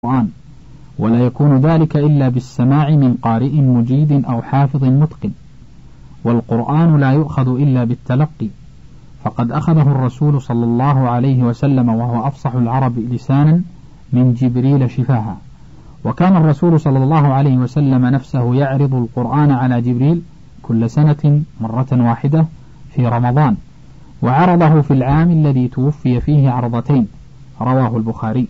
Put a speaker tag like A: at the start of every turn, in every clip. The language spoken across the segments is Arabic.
A: القرآن، ولا يكون ذلك إلا بالسماع من قارئ مجيد أو حافظ متقن، والقرآن لا يؤخذ إلا بالتلقي، فقد أخذه الرسول صلى الله عليه وسلم وهو أفصح العرب لسانا من جبريل شفاها. وكان الرسول صلى الله عليه وسلم نفسه يعرض القرآن على جبريل كل سنة مرة واحدة في رمضان، وعرضه في العام الذي توفي فيه عرضتين، رواه البخاري.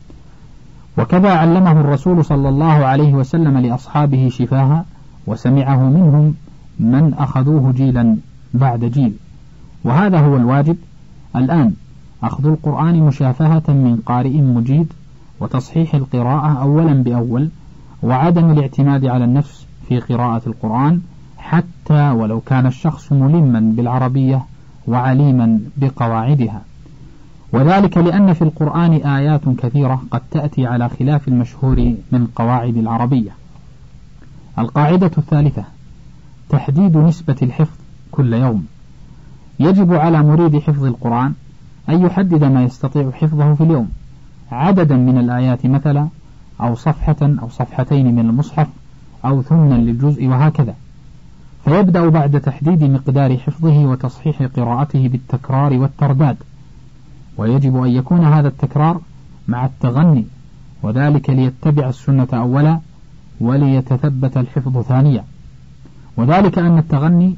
A: وكذا علمه الرسول صلى الله عليه وسلم لأصحابه شفاها، وسمعه منهم من أخذوه جيلا بعد جيل. وهذا هو الواجب الآن، أخذ القرآن مشافهة من قارئ مجيد، وتصحيح القراءة أولا بأول، وعدم الاعتماد على النفس في قراءة القرآن حتى ولو كان الشخص ملما بالعربية وعليما بقواعدها. وذلك لأن في القرآن آيات كثيرة قد تأتي على خلاف المشهور من قواعد العربية. القاعدة الثالثة: تحديد نسبة الحفظ كل يوم. يجب على مريد حفظ القرآن أن يحدد ما يستطيع حفظه في اليوم، عددا من الآيات مثلا، أو صفحة أو صفحتين من المصحف، أو ثمنا للجزء، وهكذا. فيبدأ بعد تحديد مقدار حفظه وتصحيح قراءته بالتكرار والترداد، ويجب أن يكون هذا التكرار مع التغني، وذلك ليتبع السنة أولا وليتثبت الحفظ ثانيا. وذلك أن التغني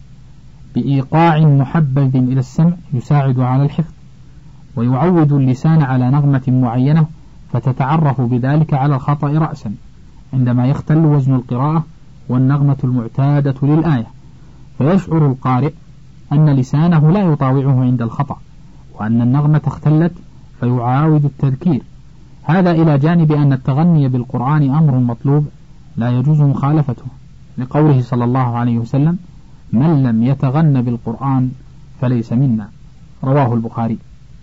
A: بإيقاع محبب إلى السمع يساعد على الحفظ، ويعود اللسان على نغمة معينة، فتتعرف بذلك على الخطأ رأسا عندما يختل وزن القراءة والنغمة المعتادة للآية، فيشعر القارئ أن لسانه لا يطاوعه عند الخطأ، وأن النغمة اختلت، فيعاود التذكير. هذا إلى جانب أن التغني بالقرآن أمر مطلوب لا يجوز مخالفته، لقوله صلى الله عليه وسلم: من لم يتغن بالقرآن فليس منا، رواه البخاري.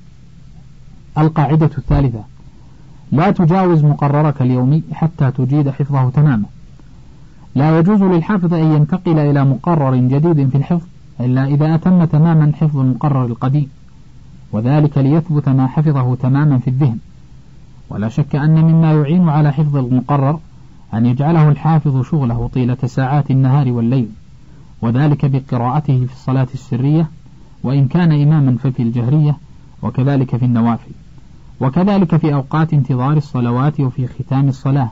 A: القاعدة الثالثة: لا تجاوز مقررك اليومي حتى تجيد حفظه تماما. لا يجوز للحافظ أن ينتقل إلى مقرر جديد في الحفظ إلا إذا أتم تماما حفظ المقرر القديم، وذلك ليثبت ما حفظه تماما في الذهن. ولا شك أن مما يعين على حفظ المقرر أن يجعله الحافظ شغله طيلة ساعات النهار والليل، وذلك بقراءته في الصلاة السرية، وإن كان إماما ففي الجهرية، وكذلك في النوافل، وكذلك في أوقات انتظار الصلوات وفي ختام الصلاة.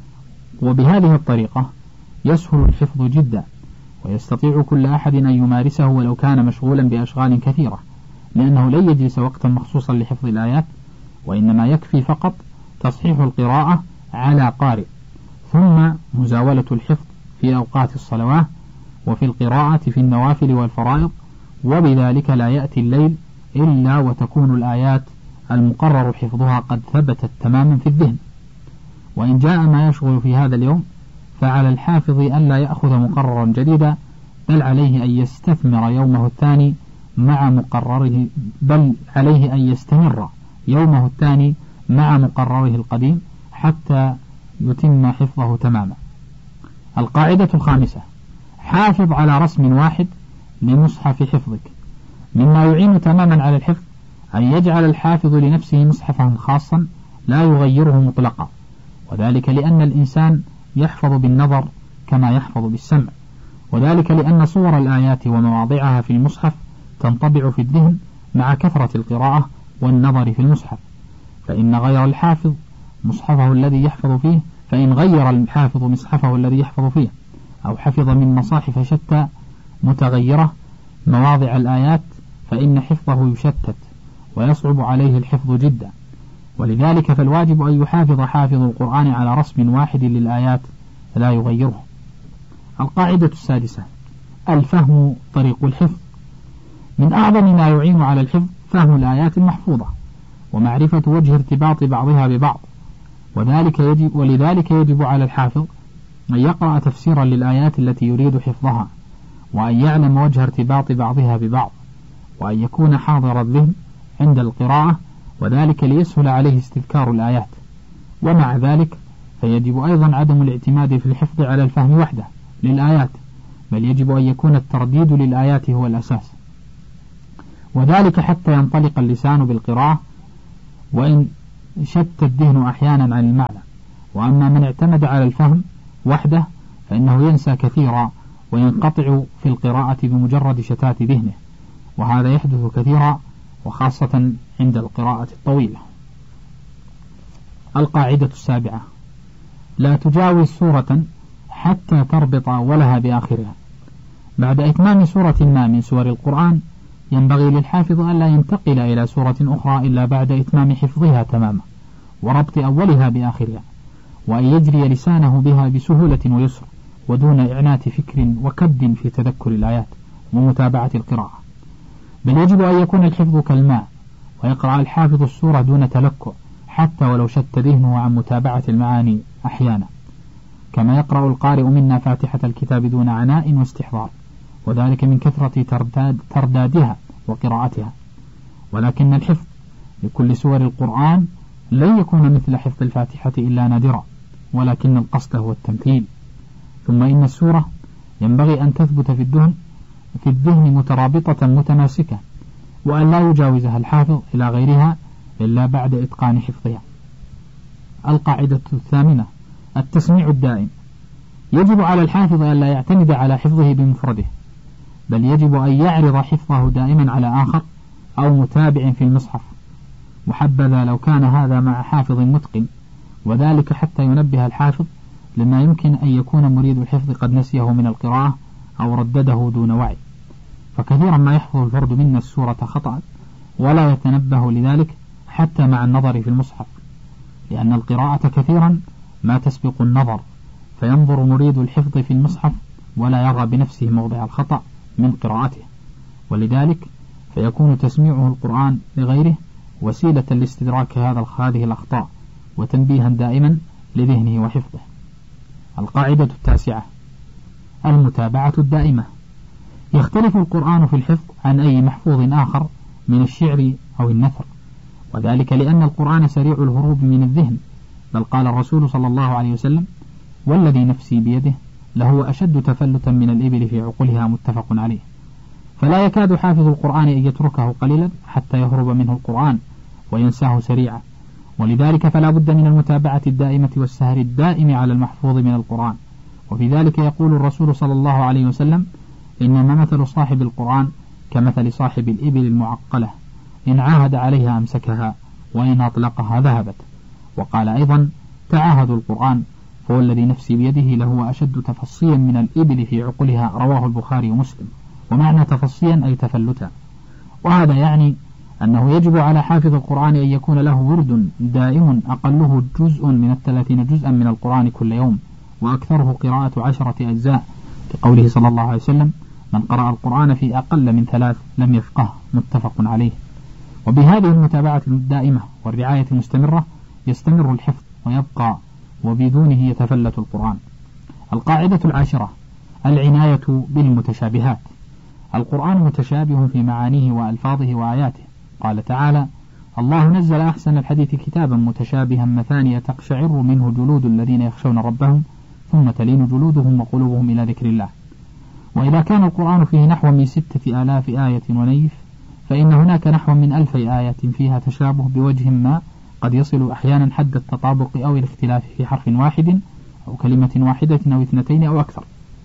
A: وبهذه الطريقة يسهل الحفظ جدا، ويستطيع كل أحد أن يمارسه ولو كان مشغولا بأشغال كثيرة، لأنه لن يجلس وقتا مخصوصا لحفظ الآيات، وإنما يكفي فقط تصحيح القراءة على قارئ، ثم مزاولة الحفظ في أوقات الصلوات وفي القراءة في النوافل والفرائض، وبذلك لا يأتي الليل إلا وتكون الآيات المقرر حفظها قد ثبتت تماما في الذهن. وإن جاء ما يشغل في هذا اليوم، فعلى الحافظ أن لا يأخذ مقررا جديدا، بل عليه أن يستثمر يومه الثاني مع مقرره، بل عليه أن يستمر يومه الثاني مع مقرره القديم حتى يتم حفظه تماما. القاعدة الخامسة: حافظ على رسم واحد لمصحف حفظك. مما يعين تماما على الحفظ أن يجعل الحافظ لنفسه مصحفا خاصا لا يغيره مطلقا، وذلك لأن الإنسان يحفظ بالنظر كما يحفظ بالسمع، وذلك لأن صور الآيات ومواضعها في المصحف تنطبع في الذهن مع كثرة القراءة والنظر في المصحف. فإن غير الحافظ مصحفه الذي يحفظ فيه، فإن غير الحافظ مصحفه الذي يحفظ فيه، أو حفظ من مصاحف شتى متغيرة مواضع الآيات، فإن حفظه يشتت ويصعب عليه الحفظ جدا. ولذلك فالواجب أن يحافظ حافظ القرآن على رسم واحد للآيات لا يغيره. القاعدة السادسة: الفهم طريق الحفظ. من أعظم ما يعين على الحفظ فهم الآيات المحفوظة، ومعرفة وجه ارتباط بعضها ببعض، ولذلك يجب على الحافظ أن يقرأ تفسيرا للآيات التي يريد حفظها، وأن يعلم وجه ارتباط بعضها ببعض، وأن يكون حاضر الذهن عند القراءة، وذلك ليسهل عليه استذكار الآيات. ومع ذلك فيجب أيضا عدم الاعتماد في الحفظ على الفهم وحده للآيات، بل يجب أن يكون الترديد للآيات هو الأساس، وذلك حتى ينطلق اللسان بالقراءة. وإن شت الذهن أحيانا عن المعنى. وأما من اعتمد على الفهم وحده فإنه ينسى كثيرا وينقطع في القراءة بمجرد شتات ذهنه، وهذا يحدث كثيرا وخاصة عند القراءة الطويلة. القاعدة السابعة: لا تجاوز سورة حتى تربط أولها بآخرها. بعد إتمام سورة ما من سور القرآن ينبغي للحافظ ألا ينتقل إلى سورة أخرى إلا بعد إتمام حفظها تماما وربط أولها بآخرها، وأن يجري لسانه بها بسهولة ويسر ودون إعنات فكر وكد في تذكر الآيات ومتابعة القراءة، بل يجب أن يكون الحفظ كالماء ويقرأ الحافظ السورة دون تلكؤ حتى ولو شت ذهنه عن متابعة المعاني أحيانا، كما يقرأ القارئ منا فاتحة الكتاب دون عناء واستحضار، وذلك من كثرة تردادها وقراءتها. ولكن الحفظ لكل سور القرآن لن يكون مثل حفظ الفاتحة إلا نادرا، ولكن القصد هو التمثيل. ثم إن السورة ينبغي أن تثبت في الذهن مترابطة متماسكة، وأن لا يجاوزها الحافظ إلى غيرها إلا بعد إتقان حفظها. القاعدة الثامنة: التسميع الدائم. يجب على الحافظ أن لا يعتمد على حفظه بمفرده، بل يجب أن يعرض حفظه دائما على آخر أو متابع في المصحف، وحبذا لو كان هذا مع حافظ متقن، وذلك حتى ينبه الحافظ لما يمكن أن يكون مريد الحفظ قد نسيه من القراءة أو ردده دون وعي، فكثيرا ما يحفظ الفرد منا السورة خطأ ولا يتنبه لذلك حتى مع النظر في المصحف، لأن القراءة كثيرا ما تسبق النظر، فينظر مريد الحفظ في المصحف ولا يرى بنفسه موضع الخطأ من قراءته، ولذلك فيكون تسميعه القرآن لغيره وسيلة لاستدراك هذه الأخطاء وتنبيها دائما لذهنه وحفظه. القاعدة التاسعة: المتابعة الدائمة. يختلف القرآن في الحفظ عن أي محفوظ آخر من الشعر أو النثر، وذلك لأن القرآن سريع الهروب من الذهن، بل قال الرسول صلى الله عليه وسلم: والذي نفسي بيده لهو أشد تفلتا من الإبل في عقلها، متفق عليه. فلا يكاد حافظ القرآن أن يتركه قليلا حتى يهرب منه القرآن وينساه سريعا، ولذلك فلا بد من المتابعة الدائمة والسهر الدائم على المحفوظ من القرآن. وفي ذلك يقول الرسول صلى الله عليه وسلم: إنما مثل صاحب القرآن كمثل صاحب الإبل المعقلة، إن عاهد عليها أمسكها وإن أطلقها ذهبت. وقال أيضا: تعاهدوا القرآن فوالذي نفسي بيده لهو أشد تفصيا من الإبل في عقلها، رواه البخاري ومسلم. ومعنى تفصيا أي تفلتا، وهذا يعني أنه يجب على حافظ القرآن أن يكون له ورد دائم أقله جزء من 30 جزءا من القرآن كل يوم، وأكثره قراءة 10 أجزاء، لقوله صلى الله عليه وسلم: من قرأ القرآن في أقل من 3 لم يفقه، متفق عليه. وبهذه المتابعة الدائمة والرعاية المستمرة يستمر الحفظ ويبقى، وبدونه يتفلت القرآن. القاعدة العاشرة: العناية بالمتشابهات. القرآن متشابه في معانيه وألفاظه وآياته، قال تعالى: الله نزل أحسن الحديث كتابا متشابها مثانية تقشعر منه جلود الذين يخشون ربهم ثم تلين جلودهم وقلوبهم إلى ذكر الله. وإذا كان القرآن فيه نحو من 6000 آية ونيف، فإن هناك نحو من 1000 آية فيها تشابه بوجه ما قد يصل أحيانا حد التطابق أو الاختلاف في حرف واحد أو كلمة واحدة أو 2 أو أكثر.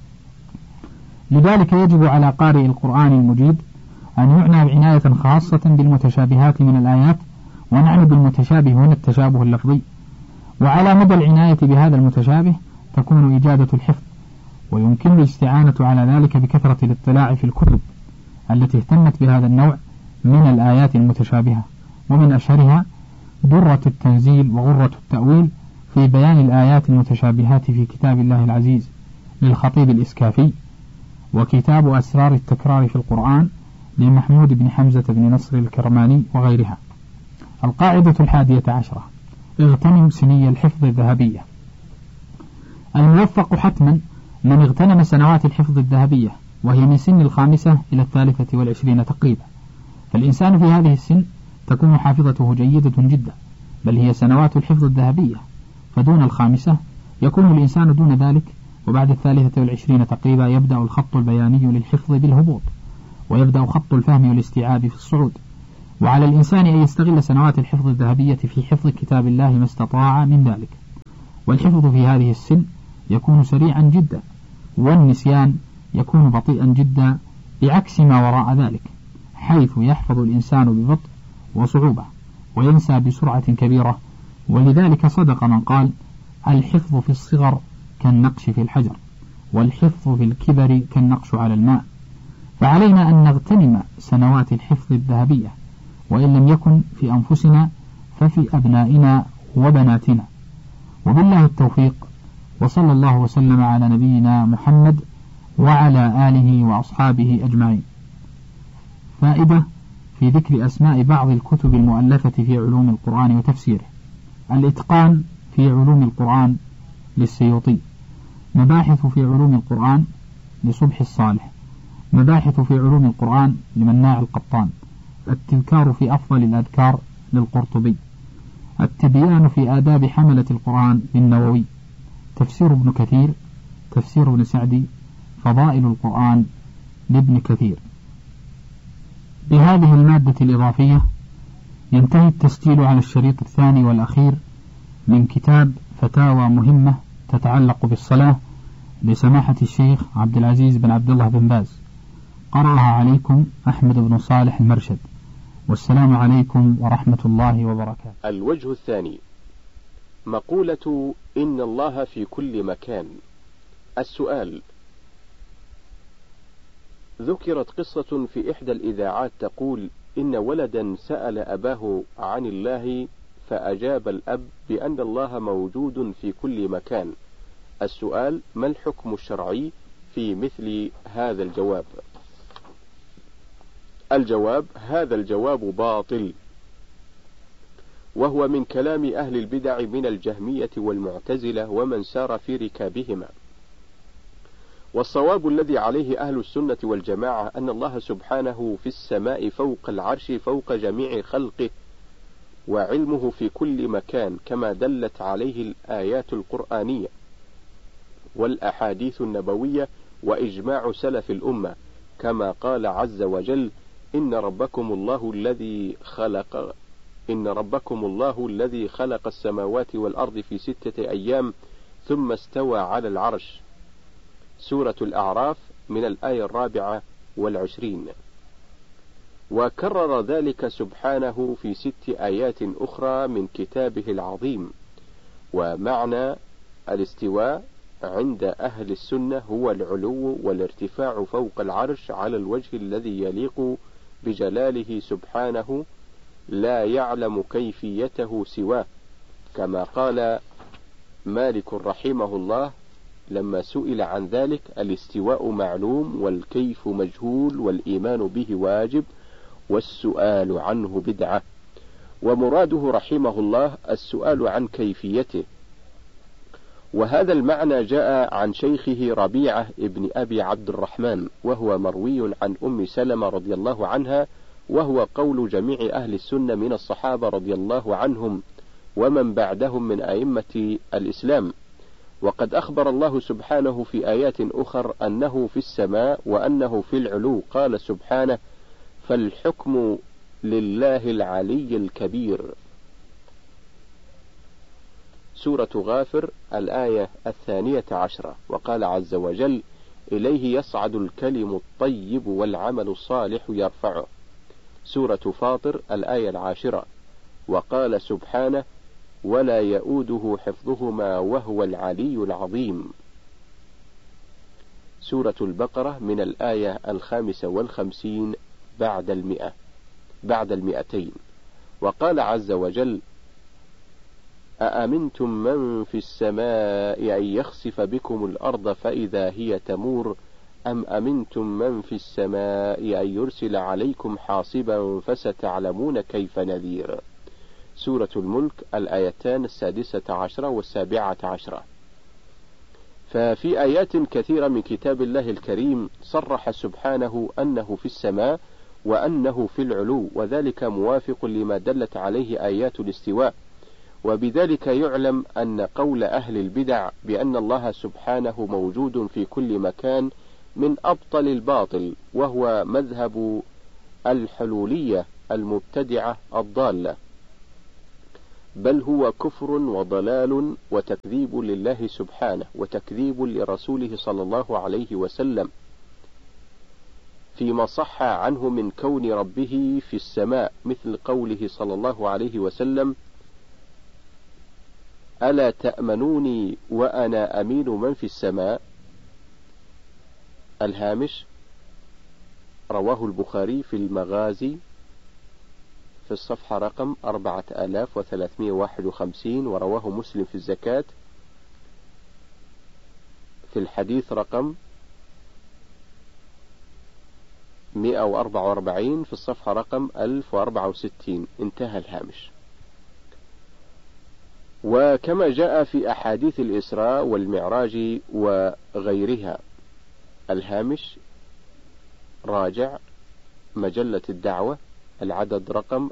A: لذلك يجب على قارئ القرآن المجيد أن يعنى بعناية خاصة بالمتشابهات من الآيات، ونعني بالمتشابه هنا التشابه اللفظي. وعلى مدى العناية بهذا المتشابه تكون إجادة الحفظ، ويمكن الاستعانة على ذلك بكثرة الاطلاع في الكتب التي اهتمت بهذا النوع من الآيات المتشابهة، ومن أشهرها درة التنزيل وغرة التأويل في بيان الآيات المتشابهات في كتاب الله العزيز للخطيب الإسكافي، وكتاب أسرار التكرار في القرآن لمحمود بن حمزة بن نصر الكرماني وغيرها. القاعدة 11: اغتنم سني الحفظ الذهبية. الموفق حتما من اغتنم سنوات الحفظ الذهبية، وهي من سن 5 إلى 23 تقريبا، فالإنسان في هذه السن تكون حافظته جيدة جدا، بل هي سنوات الحفظ الذهبية، فدون 5 يكون الإنسان دون ذلك، وبعد 23 تقريبا يبدأ الخط البياني للحفظ بالهبوط، ويبدأ خط الفهم والاستيعاب في الصعود، وعلى الإنسان أن يستغل سنوات الحفظ الذهبية في حفظ كتاب الله ما استطاع من ذلك. والحفظ في هذه السن يكون سريعا جدا، والنسيان يكون بطيئا جدا، بعكس ما وراء ذلك، حيث يحفظ الإنسان ببطء وصعوبة وينسى بسرعة كبيرة. ولذلك صدق من قال: الحفظ في الصغر كالنقش في الحجر، والحفظ في الكبر كالنقش على الماء. فعلينا أن نغتنم سنوات الحفظ الذهبية، وإن لم يكن في أنفسنا ففي أبنائنا وبناتنا. وبالله التوفيق، وصلى الله وسلم على نبينا محمد وعلى آله وأصحابه أجمعين. فائدة في ذكر أسماء بعض الكتب المؤلفة في علوم القرآن وتفسيره: الإتقان في علوم القرآن للسيوطي، مباحث في علوم القرآن لصبح الصالح، مباحث في علوم القرآن لمناع القطان، التذكار في أفضل الأذكار للقرطبي، التبيان في آداب حملة القرآن للنووي، تفسير ابن كثير، تفسير ابن سعدي، فضائل القرآن لابن كثير. بهذه المادة الإضافية ينتهي التسجيل على الشريط الثاني والأخير من كتاب فتاوى مهمة تتعلق بالصلاة لسماحة الشيخ عبد العزيز بن عبد الله بن باز. قرأها عليكم أحمد بن صالح المرشد، والسلام عليكم ورحمة الله وبركاته.
B: الوجه الثاني: مقولة إن الله في كل مكان. السؤال: ذكرت قصة في إحدى الإذاعات تقول إن ولدا سأل أباه عن الله، فأجاب الأب بأن الله موجود في كل مكان. السؤال: ما الحكم الشرعي في مثل هذا الجواب؟ الجواب: هذا الجواب باطل، وهو من كلام أهل البدع من الجهمية والمعتزلة ومن سار في ركابهما. والصواب الذي عليه أهل السنة والجماعة أن الله سبحانه في السماء فوق العرش فوق جميع خلقه، وعلمه في كل مكان، كما دلت عليه الآيات القرآنية والأحاديث النبوية وإجماع سلف الأمة، كما قال عز وجل: إن ربكم الله الذي خلق السماوات والأرض في 6 أيام ثم استوى على العرش. سورة الأعراف من الآية 24. وكرر ذلك سبحانه في 6 آيات أخرى من كتابه العظيم. ومعنى الاستواء عند أهل السنة هو العلو والارتفاع فوق العرش على الوجه الذي يليق بجلاله سبحانه، لا يعلم كيفيته سواه، كما قال مالك رحمه الله لما سئل عن ذلك: الاستواء معلوم والكيف مجهول والإيمان به واجب والسؤال عنه بدعة. ومراده رحمه الله السؤال عن كيفيته. وهذا المعنى جاء عن شيخه ربيعة ابن أبي عبد الرحمن، وهو مروي عن أم سلمة رضي الله عنها، وهو قول جميع أهل السنة من الصحابة رضي الله عنهم ومن بعدهم من أئمة الإسلام. وقد أخبر الله سبحانه في آيات أخر أنه في السماء وأنه في العلو، قال سبحانه: فالحكم لله العلي الكبير. سورة غافر الآية 12. وقال عز وجل: إليه يصعد الكلم الطيب والعمل الصالح يرفعه. سورة فاطر الآية 10. وقال سبحانه: ولا يؤوده حفظهما وهو العلي العظيم. سورة البقرة من الآية 55 بعد 200. وقال عز وجل: أأمنتم من في السماء أن يخسف بكم الأرض فإذا هي تمور أم أمنتم من في السماء أن يرسل عليكم حاصبا فستعلمون كيف نذير. سورة الملك الآيتان 16 و17. ففي آيات كثيرة من كتاب الله الكريم صرح سبحانه أنه في السماء وأنه في العلو، وذلك موافق لما دلت عليه آيات الاستواء. وبذلك يعلم أن قول أهل البدع بأن الله سبحانه موجود في كل مكان من أبطل الباطل، وهو مذهب الحلولية المبتدعة الضالة، بل هو كفر وضلال وتكذيب لله سبحانه وتكذيب لرسوله صلى الله عليه وسلم فيما صح عنه من كون ربه في السماء، مثل قوله صلى الله عليه وسلم: ألا تأمنوني وأنا أمين من في السماء. الهامش: رواه البخاري في المغازي في الصفحة رقم 4351، ورواه مسلم في الزكاة في الحديث رقم 144 في الصفحة رقم 1064. انتهى الهامش. وكما جاء في أحاديث الإسراء والمعراج وغيرها. الهامش: راجع مجلة الدعوة العدد رقم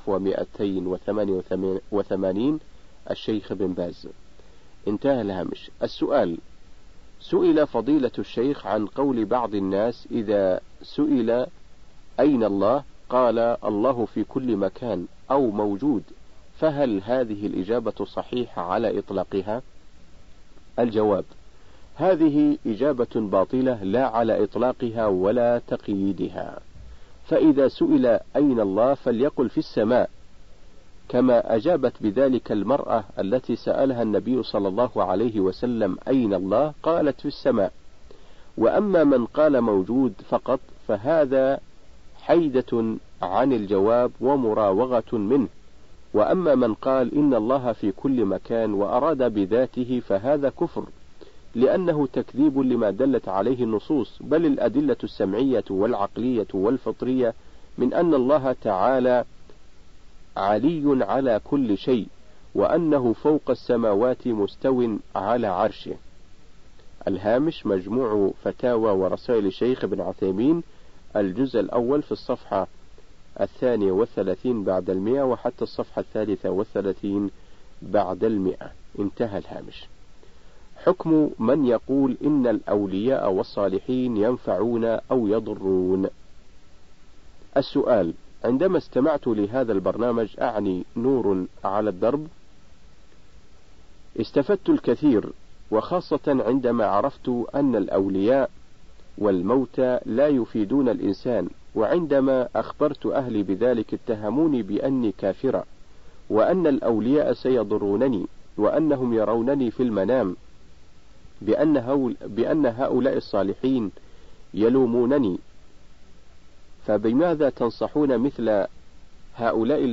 B: 1288 الشيخ بن باز. انتهى الهامش. السؤال: سئل فضيلة الشيخ عن قول بعض الناس إذا سئل أين الله قال: الله في كل مكان أو موجود، فهل هذه الإجابة صحيحة على إطلاقها؟ الجواب: هذه إجابة باطلة لا على إطلاقها ولا تقييدها. فإذا سئل أين الله فليقل في السماء، كما أجابت بذلك المرأة التي سألها النبي صلى الله عليه وسلم أين الله قالت في السماء. وأما من قال موجود فقط فهذا حيدة عن الجواب ومراوغة منه. وأما من قال إن الله في كل مكان وأراد بذاته فهذا كفر، لأنه تكذيب لما دلت عليه النصوص، بل الأدلة السمعية والعقلية والفطرية من أن الله تعالى علي على كل شيء، وأنه فوق السماوات مستو على عرشه. الهامش: مجموع فتاوى ورسائل الشيخ ابن عثيمين، الجزء الأول في الصفحة 32 بعد 100 وحتى الصفحة 33 بعد 100. انتهى الهامش. حكم من يقول إن الأولياء والصالحين ينفعون أو يضرون. السؤال: عندما استمعت لهذا البرنامج، أعني نور على الدرب، استفدت الكثير، وخاصة عندما عرفت أن الأولياء والموتى لا يفيدون الإنسان، وعندما أخبرت أهلي بذلك اتهموني بأني كافرة، وأن الأولياء سيضرونني، وأنهم يرونني في المنام بأن هؤلاء الصالحين يلومونني. فبماذا تنصحون مثل هؤلاء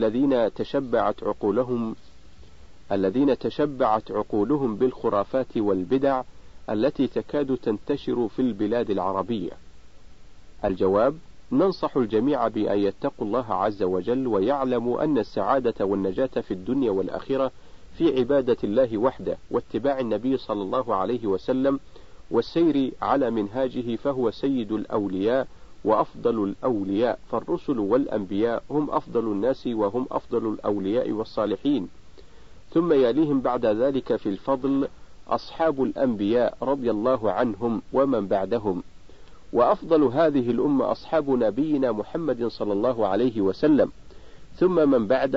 B: الذين تشبعت عقولهم بالخرافات والبدع التي تكاد تنتشر في البلاد العربية؟ الجواب: ننصح الجميع بأن يتقوا الله عز وجل، ويعلموا أن السعادة والنجاة في الدنيا والآخرة في عبادة الله وحده، واتباع النبي صلى الله عليه وسلم، والسير على منهاجه، فهو سيد الأولياء وأفضل الأولياء، فالرسل والأنبياء هم أفضل الناس، وهم أفضل الأولياء والصالحين، ثم يليهم بعد ذلك في الفضل أصحاب الأنبياء رضي الله عنهم ومن بعدهم، وأفضل هذه الأمة أصحاب نبينا محمد صلى الله عليه وسلم، ثم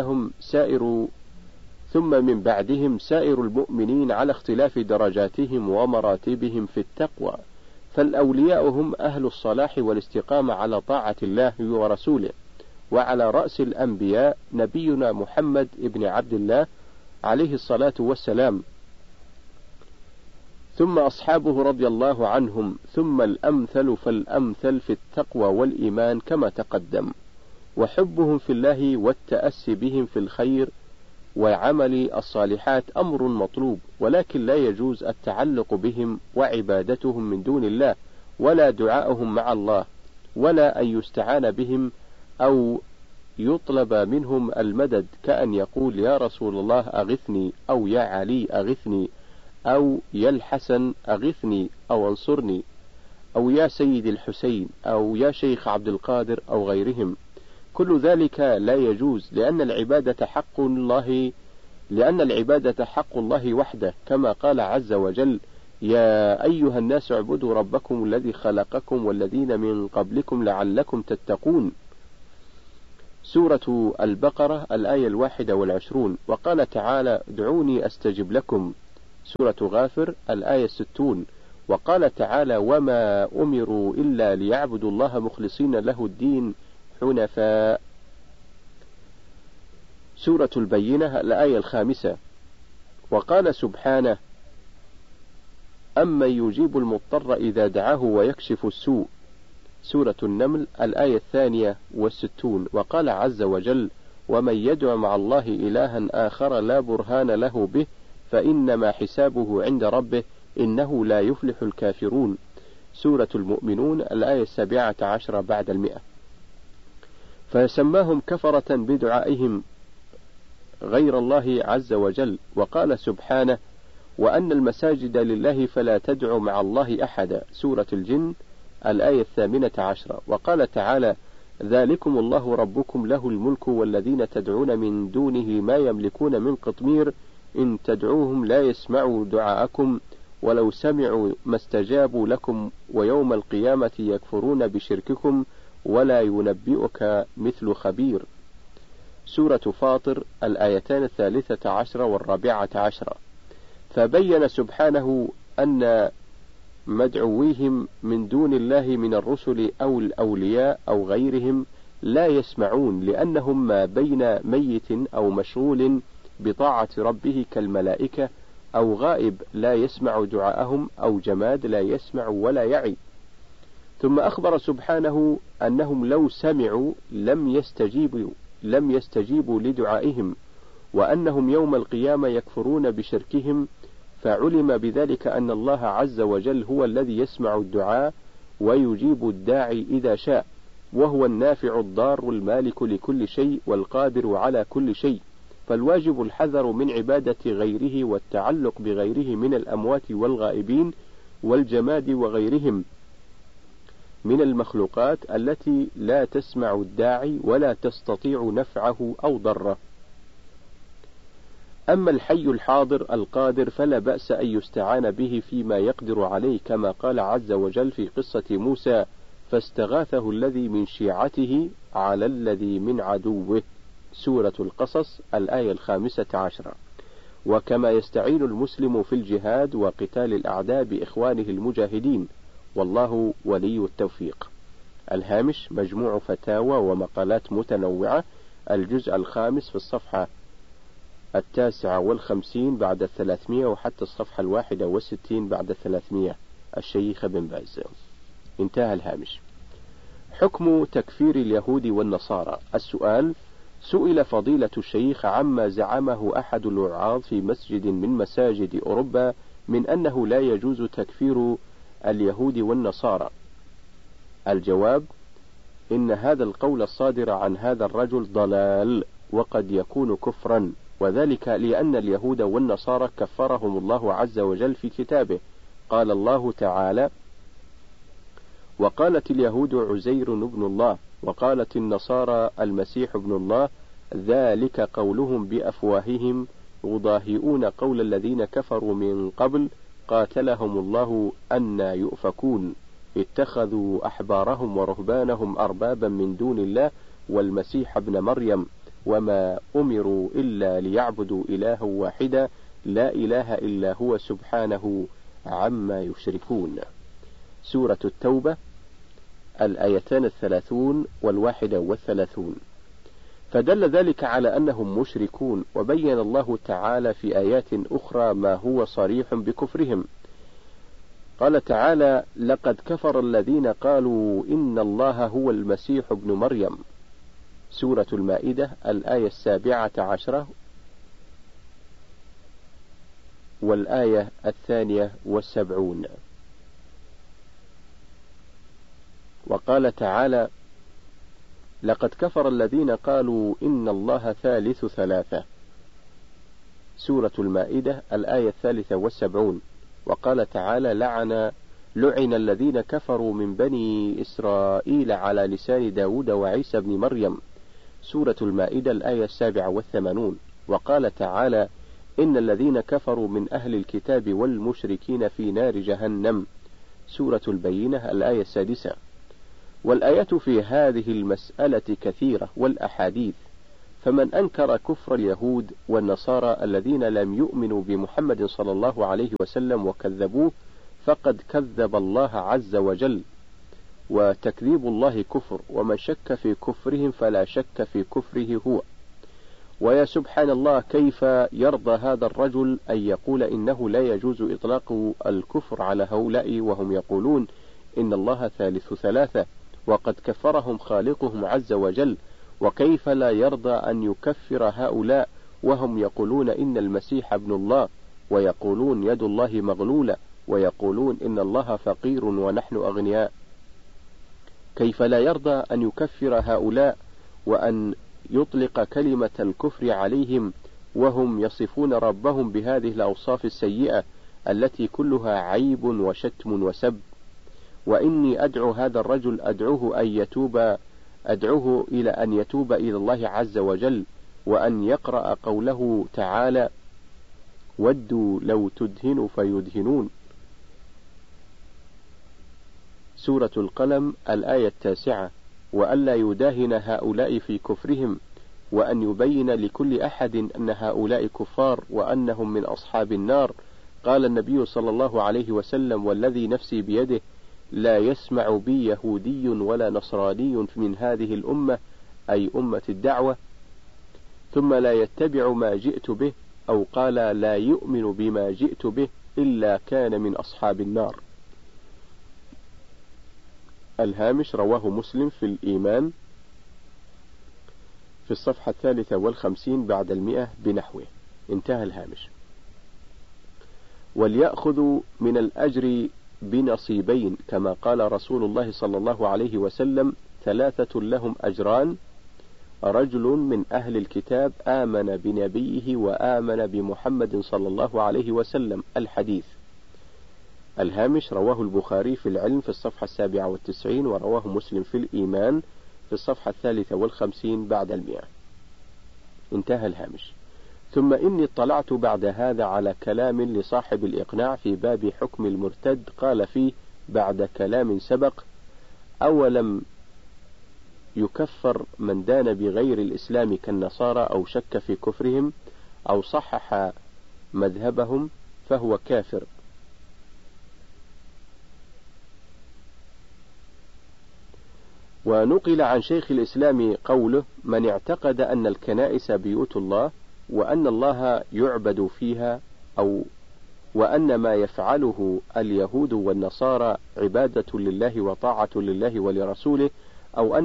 B: من بعدهم سائر المؤمنين على اختلاف درجاتهم ومراتبهم في التقوى. فالأولياء هم أهل الصلاح والاستقامة على طاعة الله ورسوله، وعلى رأس الأنبياء نبينا محمد ابن عبد الله عليه الصلاة والسلام، ثم أصحابه رضي الله عنهم، ثم الأمثل فالأمثل في التقوى والإيمان كما تقدم. وحبهم في الله والتأسي بهم في الخير وعمل الصالحات أمر مطلوب، ولكن لا يجوز التعلق بهم وعبادتهم من دون الله، ولا دعاءهم مع الله، ولا أن يستعان بهم أو يطلب منهم المدد، كأن يقول يا رسول الله أغثني، أو يا علي أغثني، أو يا الحسن أغثني أو انصرني، أو يا سيد الحسين، أو يا شيخ عبد القادر، أو غيرهم. كل ذلك لا يجوز، لأن العبادة حق الله وحده، كما قال عز وجل يا أيها الناس اعبدوا ربكم الذي خلقكم والذين من قبلكم لعلكم تتقون. سورة البقرة الآية 21. وقال تعالى ادعوني أستجب لكم. سورة غافر الآية 60. وقال تعالى وما أمروا إلا ليعبدوا الله مخلصين له الدين حنفاء. سورة البينة الآية 5. وقال سبحانه أمن يجيب المضطر إذا دعاه ويكشف السوء. سورة النمل الآية 62. وقال عز وجل ومن يدع مع الله إلها آخر لا برهان له به فإنما حسابه عند ربه إنه لا يفلح الكافرون. سورة المؤمنون الآية 17 بعد 100. فسماهم كفرة بدعائهم غير الله عز وجل. وقال سبحانه وأن المساجد لله فلا تدعوا مع الله أحدا. سورة الجن الآية 18. وقال تعالى ذلكم الله ربكم له الملك والذين تدعون من دونه ما يملكون من قطمير إن تدعوهم لا يسمعوا دعاءكم ولو سمعوا ما استجابوا لكم ويوم القيامة يكفرون بشرككم ولا ينبئك مثل خبير. سورة فاطر الآيتان 13 و14. فبين سبحانه أن مدعويهم من دون الله من الرسل أو الأولياء أو غيرهم لا يسمعون لأنهم ما بين ميت أو مشغول بطاعة ربه كالملائكة أو غائب لا يسمع دعاءهم أو جماد لا يسمع ولا يعي. ثم أخبر سبحانه أنهم لو سمعوا لم يستجيبوا لدعائهم وأنهم يوم القيامة يكفرون بشركهم. فعلم بذلك أن الله عز وجل هو الذي يسمع الدعاء ويجيب الداعي إذا شاء وهو النافع الضار المالك لكل شيء والقادر على كل شيء. فالواجب الحذر من عبادة غيره والتعلق بغيره من الأموات والغائبين والجماد وغيرهم من المخلوقات التي لا تسمع الداعي ولا تستطيع نفعه أو ضره. أما الحي الحاضر القادر فلا بأس أن يستعان به فيما يقدر عليه كما قال عز وجل في قصة موسى فاستغاثه الذي من شيعته على الذي من عدوه. سورة القصص الآية 15. وكما يستعين المسلم في الجهاد وقتال الأعداء بإخوانه المجاهدين والله ولي التوفيق. الهامش مجموع فتاوى ومقالات متنوعة الجزء 5 في الصفحة 59 بعد 300 وحتى الصفحة 61 بعد 300 الشيخ بن باز. انتهى الهامش. حكم تكفير اليهود والنصارى. السؤال سئل فضيلة الشيخ عما زعمه أحد الوعاظ في مسجد من مساجد أوروبا من أنه لا يجوز تكفير اليهود والنصارى. الجواب إن هذا القول الصادر عن هذا الرجل ضلال وقد يكون كفرا وذلك لأن اليهود والنصارى كفرهم الله عز وجل في كتابه. قال الله تعالى وقالت اليهود عزير ابن الله وقالت النصارى المسيح ابن الله ذلك قولهم بأفواههم يضاهئون قول الذين كفروا من قبل قاتلهم الله أنى يؤفكون اتخذوا أحبارهم ورهبانهم أربابا من دون الله والمسيح ابن مريم وما أمروا إلا ليعبدوا إلها واحدا لا إله إلا هو سبحانه عما يشركون. سورة التوبة الآيتان 30 و31. فدل ذلك على أنهم مشركون وبين الله تعالى في آيات أخرى ما هو صريح بكفرهم. قال تعالى لقد كفر الذين قالوا إن الله هو المسيح ابن مريم. سورة المائدة الآية 17 والآية 72. وقال تعالى لقد كفر الذين قالوا إن الله ثالث ثلاثة. سورة المائدة الآية 73. وقال تعالى لعن الذين كفروا من بني إسرائيل على لسان داود وعيسى بن مريم. سورة المائدة الآية 87. وقال تعالى إن الذين كفروا من أهل الكتاب والمشركين في نار جهنم. سورة البينة الآية 6. والآيات في هذه المسألة كثيرة والأحاديث، فمن أنكر كفر اليهود والنصارى الذين لم يؤمنوا بمحمد صلى الله عليه وسلم وكذبوه فقد كذب الله عز وجل، وتكذيب الله كفر، ومن شك في كفرهم فلا شك في كفره هو. ويا سبحان الله، كيف يرضى هذا الرجل أن يقول إنه لا يجوز إطلاق الكفر على هؤلاء وهم يقولون إن الله ثالث ثلاثة وقد كفرهم خالقهم عز وجل؟ وكيف لا يرضى أن يكفر هؤلاء وهم يقولون إن المسيح ابن الله، ويقولون يد الله مغلولة، ويقولون إن الله فقير ونحن أغنياء؟ كيف لا يرضى أن يكفر هؤلاء وأن يطلق كلمة الكفر عليهم وهم يصفون ربهم بهذه الأوصاف السيئة التي كلها عيب وشتم وسب؟ وإني أدعو هذا الرجل، أدعوه إلى أن يتوب إلى الله عز وجل، وأن يقرأ قوله تعالى: ودوا لو تدهن فيدهنون، سورة القلم الآية 9، وألا يداهن هؤلاء في كفرهم، وأن يبين لكل أحد أن هؤلاء كفار وأنهم من أصحاب النار. قال النبي صلى الله عليه وسلم: والذي نفسي بيده لا يسمع بي يهودي ولا نصراني من هذه الأمة، أي أمة الدعوة، ثم لا يتبع ما جئت به، أو قال لا يؤمن بما جئت به، إلا كان من أصحاب النار. الهامش: رواه مسلم في الإيمان في الصفحة 53 بعد 100 بنحوه. انتهى الهامش. وليأخذوا من الأجر بنصيبين، كما قال رسول الله صلى الله عليه وسلم: 3 لهم أجران: رجل من أهل الكتاب آمن بنبيه وآمن بمحمد صلى الله عليه وسلم. الحديث. الهامش: رواه البخاري في العلم في الصفحة 97، ورواه مسلم في الإيمان في الصفحة 53 بعد 100. انتهى الهامش. ثم إني اطلعت بعد هذا على كلام لصاحب الإقناع في باب حكم المرتد، قال فيه بعد كلام سبق: أولم يكفر من دان بغير الإسلام كالنصارى أو شك في كفرهم أو صحح مذهبهم فهو كافر. ونقل عن شيخ الإسلام قوله: من اعتقد أن الكنائس بيوت الله وأن الله يعبد فيها، وأن ما يفعله اليهود والنصارى عبادة لله وطاعة لله ولرسوله، أو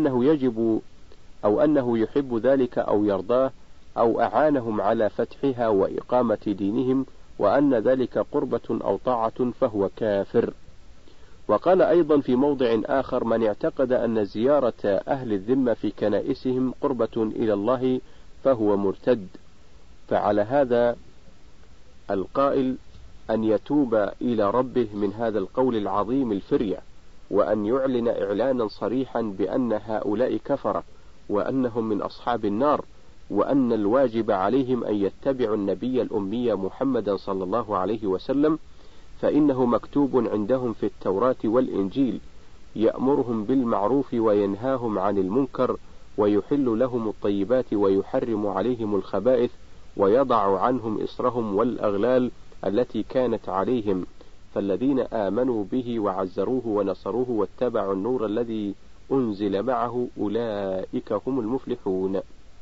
B: أنه يحب ذلك أو يرضاه، أو أعانهم على فتحها وإقامة دينهم، وأن ذلك قربة أو طاعة، فهو كافر. وقال أيضا في موضع آخر: من اعتقد أن زيارة أهل الذمة في كنائسهم قربة إلى الله فهو مرتد. فعلى هذا القائل أن يتوب إلى ربه من هذا القول العظيم الفرية، وأن يعلن إعلانا صريحا بأن هؤلاء كفرة وأنهم من أصحاب النار، وأن الواجب عليهم أن يتبعوا النبي الأمي محمدا صلى الله عليه وسلم، فإنه مكتوب عندهم في التوراة والإنجيل: يأمرهم بالمعروف وينهاهم عن المنكر، ويحل لهم الطيبات ويحرم عليهم الخبائث، ويضع عنهم إصرهم والأغلال التي كانت عليهم. فالذين آمنوا به وعزروه ونصروه واتبعوا النور الذي أنزل معه أولئك هم المفلحون.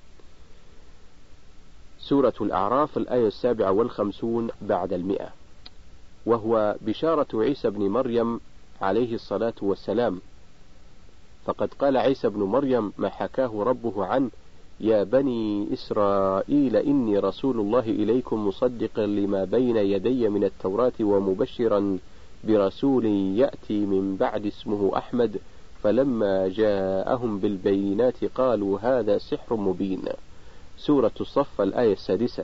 B: سورة الأعراف الآية 57 بعد 100. وهو بشارة عيسى بن مريم عليه الصلاة والسلام. فقد قال عيسى بن مريم ما حكاه ربه عنه: يا بني إسرائيل إني رسول الله إليكم مصدقا لما بين يدي من التوراة ومبشرا برسول يأتي من بعد اسمه أحمد. فلما جاءهم بالبينات قالوا هذا سحر مبين. سورة الصف الآية 6.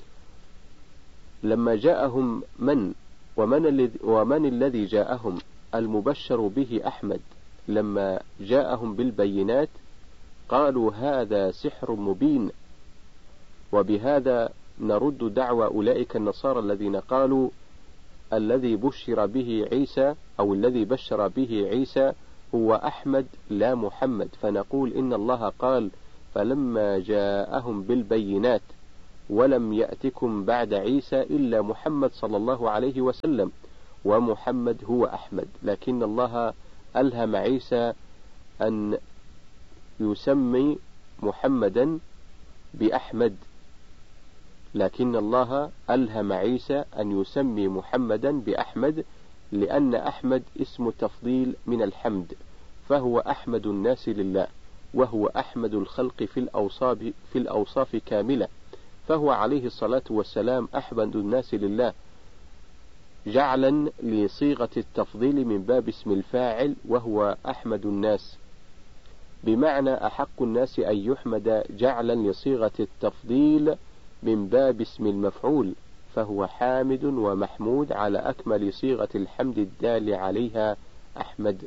B: لما جاءهم ومن الذي جاءهم؟ المبشر به أحمد. لما جاءهم بالبينات قالوا هذا سحر مبين. وبهذا نرد دعوى أولئك النصارى الذين قالوا الذي بشر به عيسى أو الذي بشر به عيسى هو أحمد لا محمد، فنقول إن الله قال فلما جاءهم بالبينات ولم يأتكم بعد عيسى إلا محمد صلى الله عليه وسلم، ومحمد هو أحمد، لكن الله ألهم عيسى أن يسمي محمدا بأحمد، لكن الله ألهم عيسى أن يسمي محمدا بأحمد، لأن أحمد اسم تفضيل من الحمد، فهو أحمد الناس لله، وهو أحمد الخلق في الأوصاف كاملة، فهو عليه الصلاة والسلام أحمد الناس لله، جعلا لصيغة التفضيل من باب اسم الفاعل، وهو أحمد الناس، بمعنى أحق الناس أن يحمد، جعلا لصيغة التفضيل من باب اسم المفعول، فهو حامد ومحمود على أكمل صيغة الحمد الدال عليها أحمد.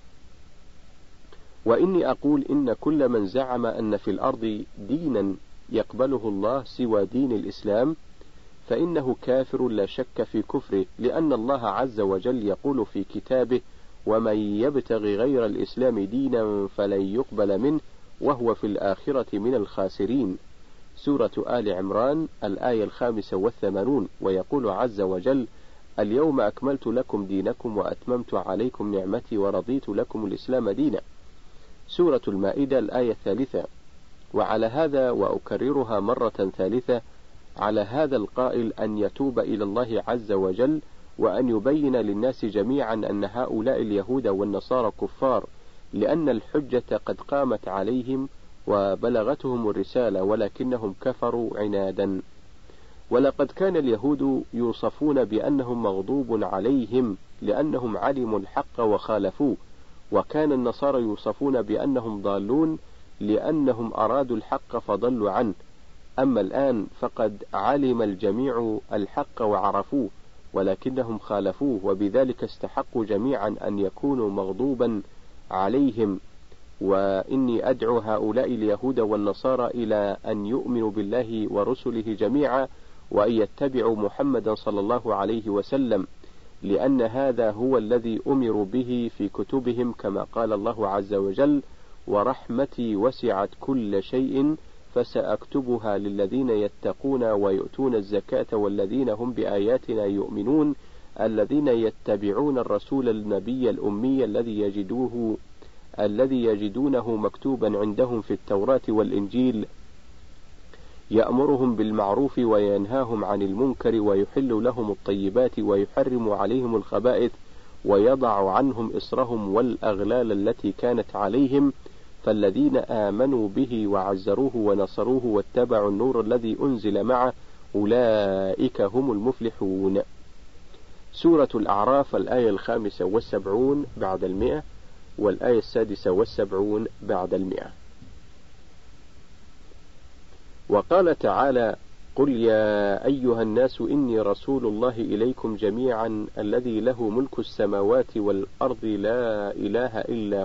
B: وإني أقول إن كل من زعم أن في الأرض دينا يقبله الله سوى دين الإسلام فإنه كافر لا شك في كفره، لأن الله عز وجل يقول في كتابه: ومن يبتغي غير الإسلام دينا فلن يقبل منه وهو في الآخرة من الخاسرين. سورة آل عمران الآية 85. ويقول عز وجل: اليوم أكملت لكم دينكم وأتممت عليكم نعمتي ورضيت لكم الإسلام دينا. سورة المائدة الآية 3. وعلى هذا، وأكررها مرة ثالثة، على هذا القائل أن يتوب إلى الله عز وجل، وأن يبين للناس جميعا أن هؤلاء اليهود والنصارى كفار، لأن الحجة قد قامت عليهم وبلغتهم الرسالة، ولكنهم كفروا عنادا. ولقد كان اليهود يوصفون بأنهم مغضوب عليهم لأنهم علموا الحق وخالفوه، وكان النصارى يوصفون بأنهم ضالون لأنهم أرادوا الحق فضلوا عنه. أما الآن فقد علم الجميع الحق وعرفوه، ولكنهم خالفوه، وبذلك استحقوا جميعا أن يكونوا مغضوبا عليهم. وإني أدعو هؤلاء اليهود والنصارى إلى أن يؤمنوا بالله ورسله جميعا، وأن يتبعوا محمدا صلى الله عليه وسلم، لأن هذا هو الذي أمروا به في كتبهم، كما قال الله عز وجل: ورحمتي وسعت كل شيء فسأكتبها للذين يتقون ويؤتون الزكاة والذين هم بآياتنا يؤمنون، الذين يتبعون الرسول النبي الأمي الذي يجدونه مكتوبا عندهم في التوراة والإنجيل، يأمرهم بالمعروف وينهاهم عن المنكر ويحل لهم الطيبات ويحرم عليهم الخبائث ويضع عنهم إصرهم والأغلال التي كانت عليهم، فالذين آمنوا به وعزروه ونصروه واتبعوا النور الذي أنزل معه أولئك هم المفلحون. سورة الأعراف الآية 75 بعد 100 والآية 76 بعد 100. وقال تعالى: قل يا أيها الناس إني رسول الله إليكم جميعا الذي له ملك السماوات والأرض لا إله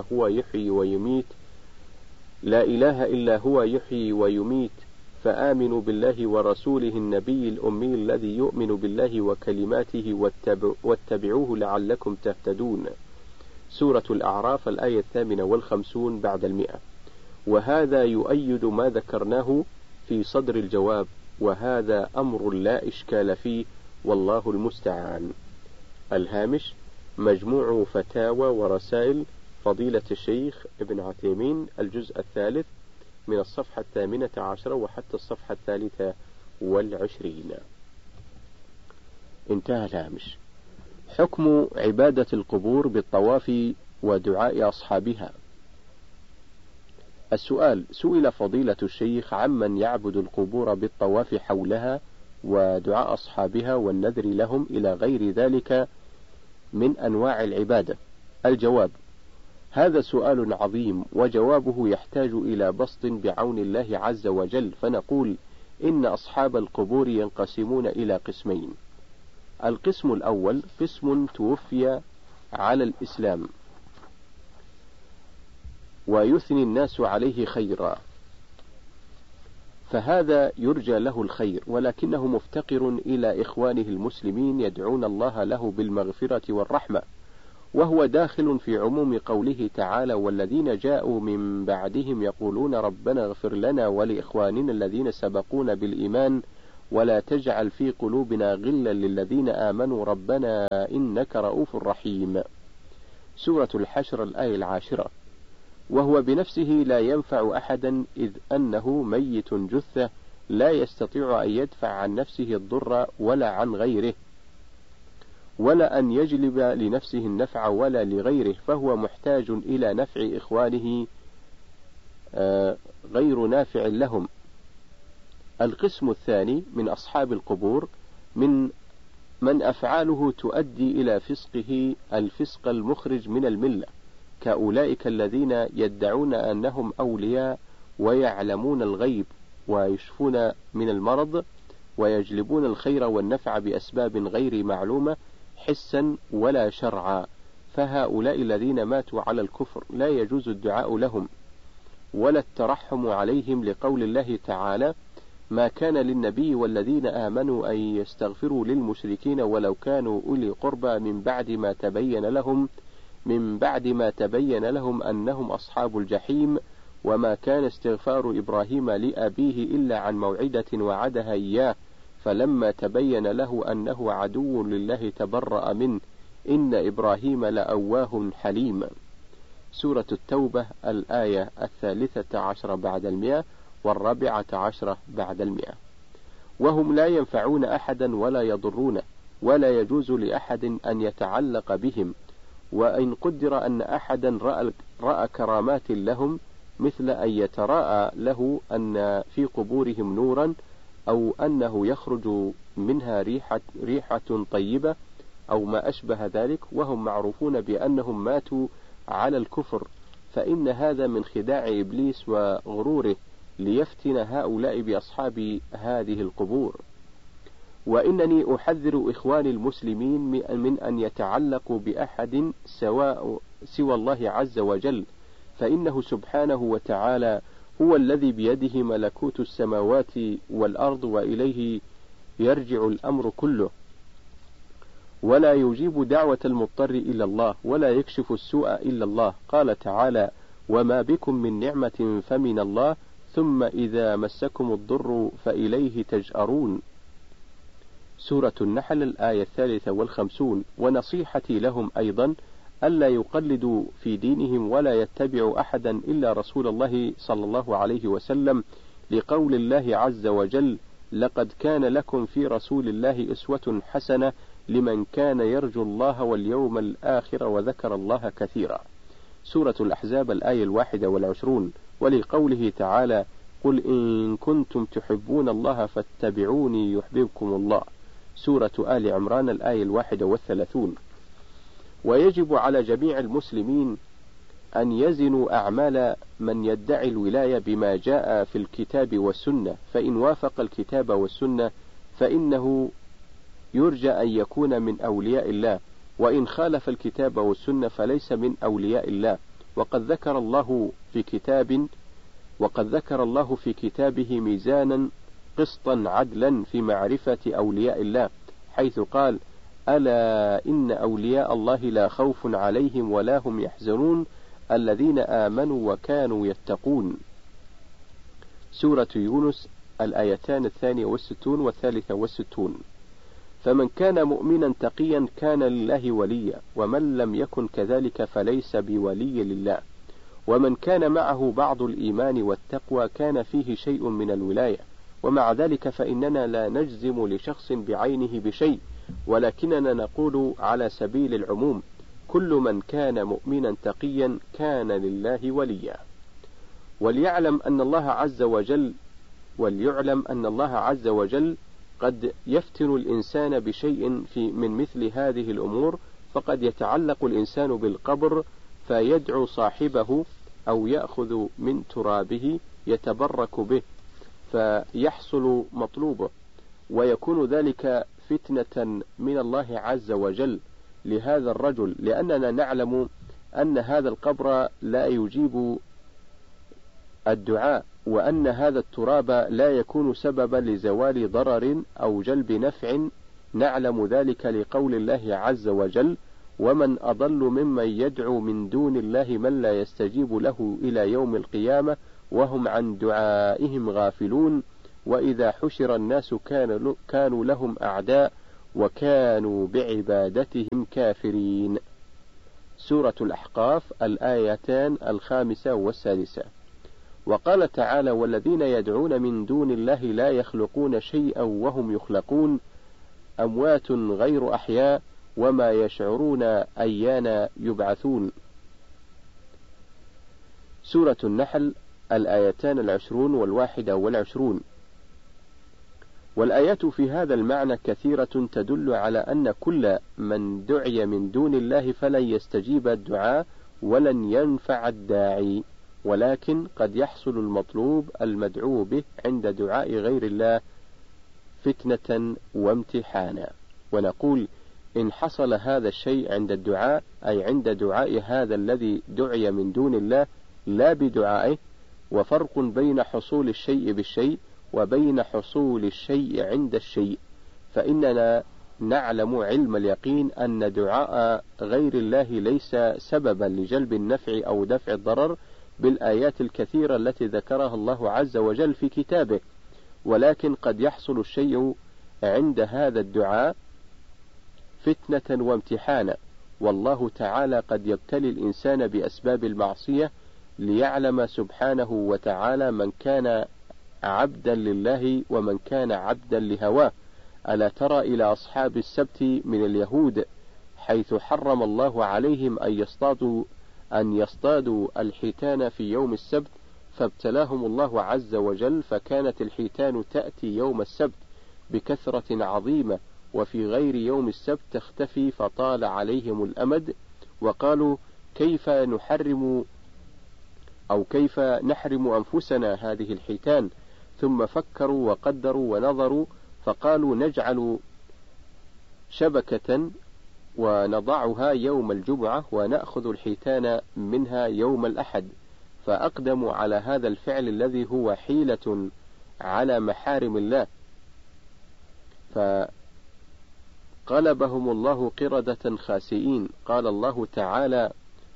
B: إلا هو يحيي ويميت فآمنوا بالله ورسوله النبي الأمي الذي يؤمن بالله وكلماته واتبعوه لعلكم تهتدون. سورة الأعراف الآية 58 بعد 100. وهذا يؤيد ما ذكرناه في صدر الجواب، وهذا أمر لا إشكال فيه، والله المستعان. الهامش: مجموع فتاوى ورسائل فضيلة الشيخ ابن عثيمين، الجزء 3 من الصفحة 18 وحتى الصفحة 23. انتهى الهامش. حكم عبادة القبور بالطواف ودعاء أصحابها. السؤال: سئل فضيلة الشيخ عمن يعبد القبور بالطواف حولها ودعاء أصحابها والنذر لهم إلى غير ذلك من أنواع العبادة. الجواب: هذا سؤال عظيم، وجوابه يحتاج إلى بسط بعون الله عز وجل، فنقول إن أصحاب القبور ينقسمون إلى قسمين. القسم الأول قسم توفي على الإسلام ويثني الناس عليه خيرا، فهذا يرجى له الخير، ولكنه مفتقر إلى إخوانه المسلمين يدعون الله له بالمغفرة والرحمة، وهو داخل في عموم قوله تعالى: والذين جاءوا من بعدهم يقولون ربنا اغفر لنا ولإخواننا الذين سبقونا بالإيمان ولا تجعل في قلوبنا غلا للذين آمنوا ربنا إنك رؤوف رحيم. سورة الحشر الآية 10. وهو بنفسه لا ينفع أحدا، إذ أنه ميت جثة لا يستطيع أن يدفع عن نفسه الضر ولا عن غيره، ولا أن يجلب لنفسه النفع ولا لغيره، فهو محتاج إلى نفع إخوانه غير نافع لهم. القسم الثاني من أصحاب القبور من أفعاله تؤدي إلى فسقه الفسق المخرج من الملة، كأولئك الذين يدعون أنهم أولياء ويعلمون الغيب ويشفون من المرض ويجلبون الخير والنفع بأسباب غير معلومة حسا ولا شرعا، فهؤلاء الذين ماتوا على الكفر لا يجوز الدعاء لهم ولا الترحم عليهم، لقول الله تعالى: ما كان للنبي والذين آمنوا أن يستغفروا للمشركين ولو كانوا أولي قربى من بعد ما تبين لهم أنهم أصحاب الجحيم، وما كان استغفار إبراهيم لأبيه إلا عن موعدة وعدها إياه، فلما تبين له أنه عدو لله تبرأ منه، إن إبراهيم لأواه حليم. سورة التوبة الآية 13 بعد 100 و14 بعد 100. وهم لا ينفعون أحدا ولا يضرونه، ولا يجوز لأحد أن يتعلق بهم، وإن قدر أن أحدا رأى كرامات لهم، مثل أن يتراءى له أن في قبورهم نورا، أو أنه يخرج منها ريحة طيبة، أو ما أشبه ذلك، وهم معروفون بأنهم ماتوا على الكفر، فإن هذا من خداع إبليس وغروره ليفتن هؤلاء بأصحاب هذه القبور. وإنني أحذر إخواني المسلمين من أن يتعلقوا بأحد سوى الله عز وجل، فإنه سبحانه وتعالى هو الذي بيده ملكوت السماوات والأرض، وإليه يرجع الأمر كله، ولا يجيب دعوة المضطر إلا الله، ولا يكشف السوء إلا الله. قال تعالى: وما بكم من نعمة فمن الله، ثم إذا مسكم الضر فإليه تجأرون. سورة النحل الآية 53. ونصيحتي لهم أيضا ألا يقلدوا في دينهم ولا يتبعوا أحدا إلا رسول الله صلى الله عليه وسلم، لقول الله عز وجل: لقد كان لكم في رسول الله أسوة حسنة لمن كان يرجو الله واليوم الآخر وذكر الله كثيرا. سورة الأحزاب الآية 21. ولقوله تعالى: قل إن كنتم تحبون الله فاتبعوني يحببكم الله. سورة آل عمران الآية 31. ويجب على جميع المسلمين أن يزنوا أعمال من يدعي الولاية بما جاء في الكتاب والسنة، فإن وافق الكتاب والسنة فإنه يرجى أن يكون من أولياء الله، وإن خالف الكتاب والسنة فليس من أولياء الله. وقد ذكر الله في كتابه ميزانا قسطا عدلا في معرفة أولياء الله، حيث قال: ألا إن أولياء الله لا خوف عليهم ولا هم يحزنون الذين آمنوا وكانوا يتقون. سورة يونس الآيتان 62 و63. فمن كان مؤمنا تقيا كان لله وليا، ومن لم يكن كذلك فليس بولي لله. ومن كان معه بعض الإيمان والتقوى كان فيه شيء من الولاية، ومع ذلك فإننا لا نجزم لشخص بعينه بشيء، ولكننا نقول على سبيل العموم: كل من كان مؤمنا تقيا كان لله وليا. وليعلم أن الله عز وجل قد يفتن الإنسان بشيء من مثل هذه الأمور، فقد يتعلق الإنسان بالقبر فيدعو صاحبه أو يأخذ من ترابه يتبرك به فيحصل مطلوبه، ويكون ذلك فتنة من الله عز وجل لهذا الرجل، لأننا نعلم أن هذا القبر لا يجيب الدعاء، وأن هذا التراب لا يكون سببا لزوال ضرر أو جلب نفع. نعلم ذلك لقول الله عز وجل: ومن أضل ممن يدعو من دون الله من لا يستجيب له إلى يوم القيامة وهم عن دعائهم غافلون وإذا حشر الناس كانوا لهم أعداء وكانوا بعبادتهم كافرين. سورة الأحقاف الآيتان 5 و6. وقال تعالى: والذين يدعون من دون الله لا يخلقون شيئا وهم يخلقون أموات غير أحياء وما يشعرون أيان يبعثون. سورة النحل الآيتان 20 و21. والآيات في هذا المعنى كثيرة تدل على أن كل من دعي من دون الله فلن يستجيب الدعاء ولن ينفع الداعي، ولكن قد يحصل المطلوب المدعو به عند دعاء غير الله فتنة وامتحانا. ونقول: إن حصل هذا الشيء عند الدعاء أي عند دعاء هذا الذي دعي من دون الله لا بدعائه، وفرق بين حصول الشيء بالشيء وبين حصول الشيء عند الشيء، فإننا نعلم علم اليقين أن دعاء غير الله ليس سببا لجلب النفع أو دفع الضرر بالآيات الكثيرة التي ذكرها الله عز وجل في كتابه، ولكن قد يحصل الشيء عند هذا الدعاء فتنة وامتحانا، والله تعالى قد يبتلي الإنسان بأسباب المعصية ليعلم سبحانه وتعالى من كان عبدا لله ومن كان عبدا لهواه. ألا ترى إلى أصحاب السبت من اليهود حيث حرم الله عليهم أن يصطادوا الحيتان في يوم السبت، فابتلاهم الله عز وجل، فكانت الحيتان تأتي يوم السبت بكثرة عظيمة، وفي غير يوم السبت تختفي، فطال عليهم الأمد، وقالوا: كيف نحرم أنفسنا هذه الحيتان؟ ثم فكروا وقدروا ونظروا، فقالوا: نجعل شبكة ونضعها يوم الجمعة ونأخذ الحيتان منها يوم الأحد، فأقدموا على هذا الفعل الذي هو حيلة على محارم الله، فقلبهم الله قردة خاسئين. قال الله تعالى: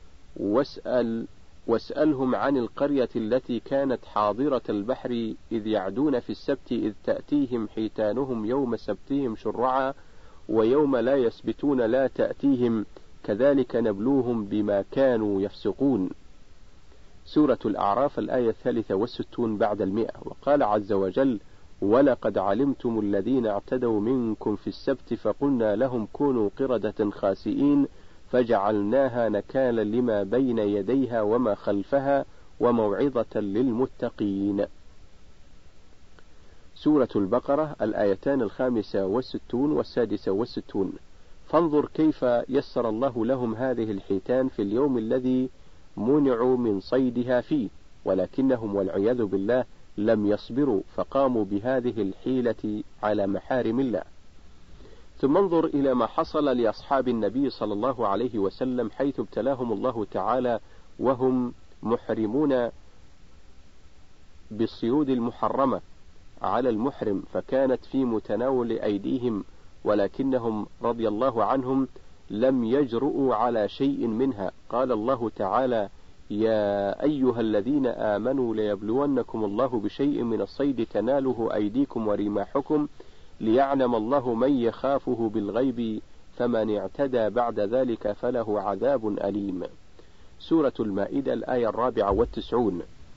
B: واسألهم عن القرية التي كانت حاضرة البحر إذ يعدون في السبت إذ تأتيهم حيتانهم يوم سبتهم شرعا ويوم لا يسبتون لا تأتيهم كذلك نبلوهم بما كانوا يفسقون. سورة الأعراف الآية 63 بعد 100. وقال عز وجل: ولقد علمتم الذين اعتدوا منكم في السبت فقلنا لهم كونوا قردة خاسئين فجعلناها نكالا لما بين يديها وما خلفها وموعظة للمتقين. سورة البقرة الآيتان 65 و66. فانظر كيف يسر الله لهم هذه الحيتان في اليوم الذي منعوا من صيدها فيه، ولكنهم والعياذ بالله لم يصبروا فقاموا بهذه الحيلة على محارم الله. ثم انظر إلى ما حصل لأصحاب النبي صلى الله عليه وسلم حيث ابتلاهم الله تعالى وهم محرمون بالصيود المحرمة على المحرم، فكانت في متناول أيديهم، ولكنهم رضي الله عنهم لم يجرؤوا على شيء منها. قال الله تعالى: يا أيها الذين آمنوا ليبلونكم الله بشيء من الصيد تناله أيديكم ورماحكم ليعلم الله من يخافه بالغيب فمن اعتدى بعد ذلك فله عذاب أليم. سورة المائدة الآية 94.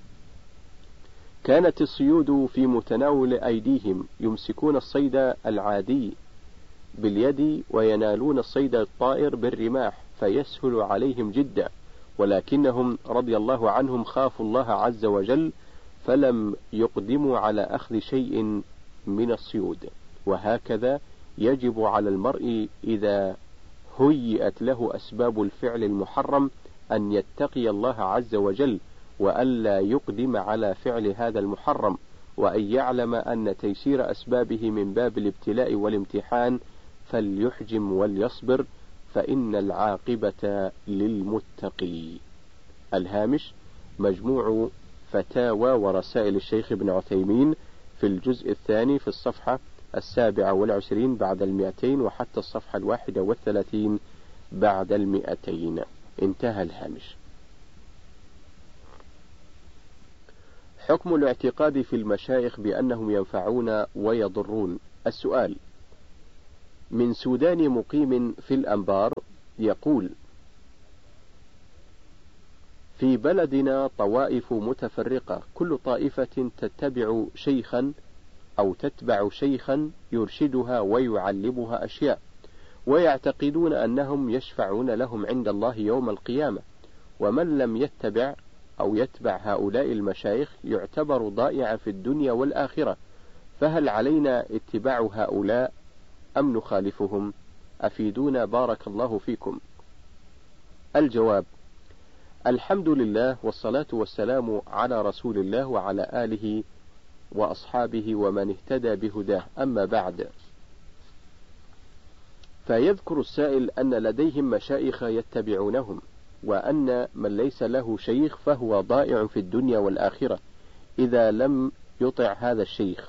B: كانت الصيود في متناول أيديهم، يمسكون الصيد العادي باليد وينالون الصيد الطائر بالرماح فيسهل عليهم جدا، ولكنهم رضي الله عنهم خافوا الله عز وجل فلم يقدموا على أخذ شيء من الصيود. وهكذا يجب على المرء إذا هيئت له أسباب الفعل المحرم أن يتقي الله عز وجل وألا يقدم على فعل هذا المحرم، وأن يعلم أن تيسير أسبابه من باب الابتلاء والامتحان، فليحجم وليصبر فإن العاقبة للمتقي. الهامش: مجموع فتاوى ورسائل الشيخ ابن عثيمين في الجزء الثاني في الصفحة 27 بعد 200 وحتى الصفحة 31 بعد 200. انتهى الهامش. حكم الاعتقاد في المشايخ بأنهم ينفعون ويضرون. السؤال: من سوداني مقيم في الأنبار يقول: في بلدنا طوائف متفرقة، كل طائفة تتبع شيخا أو تتبع شيخا يرشدها ويعلمها أشياء، ويعتقدون أنهم يشفعون لهم عند الله يوم القيامة، ومن لم يتبع أو يتبع هؤلاء المشايخ يعتبر ضائعا في الدنيا والآخرة، فهل علينا اتباع هؤلاء أم نخالفهم؟ أفيدونا بارك الله فيكم. الجواب: الحمد لله والصلاة والسلام على رسول الله وعلى آله وأصحابه ومن اهتدى بهداه، أما بعد. فيذكر السائل أن لديهم مشايخ يتبعونهم، وأن من ليس له شيخ فهو ضائع في الدنيا والآخرة إذا لم يطع هذا الشيخ.